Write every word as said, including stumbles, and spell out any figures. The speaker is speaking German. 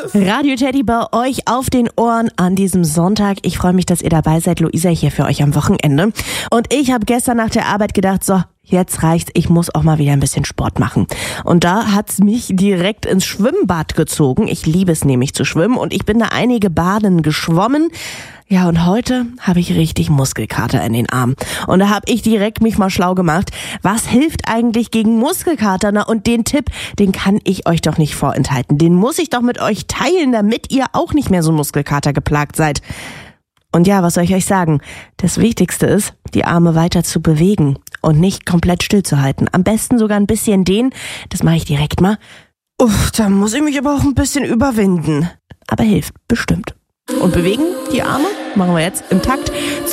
Radio Teddy bei euch auf den Ohren an diesem Sonntag. Ich freue mich, dass ihr dabei seid. Luisa hier für euch am Wochenende. Und ich habe gestern nach der Arbeit gedacht, so, jetzt reicht's, ich muss auch mal wieder ein bisschen Sport machen. Und da hat's mich direkt ins Schwimmbad gezogen. Ich liebe es nämlich zu schwimmen und ich bin da einige Baden geschwommen. Ja, und heute habe ich richtig Muskelkater in den Armen. Und da habe ich direkt mich mal schlau gemacht. Was hilft eigentlich gegen Muskelkater? Na, und den Tipp, den kann ich euch doch nicht vorenthalten. Den muss ich doch mit euch teilen, damit ihr auch nicht mehr so Muskelkater geplagt seid. Und ja, was soll ich euch sagen? Das Wichtigste ist, die Arme weiter zu bewegen und nicht komplett stillzuhalten. Am besten sogar ein bisschen dehnen. Das mache ich direkt mal. Uff, da muss ich mich aber auch ein bisschen überwinden. Aber hilft bestimmt. Und bewegen die Arme machen wir jetzt im Takt